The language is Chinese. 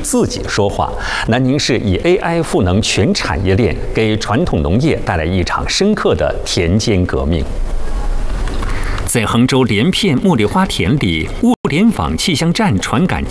自己说话。南宁市以 AI 赋能全产业链，给传统农业带来一场深刻的田间革命。在杭州连片茉莉花田里，物联网气象站传感